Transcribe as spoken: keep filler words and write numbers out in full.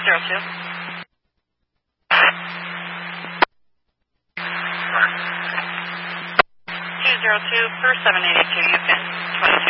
zero two. two zero two for seven eighty-two, you can twenty-two.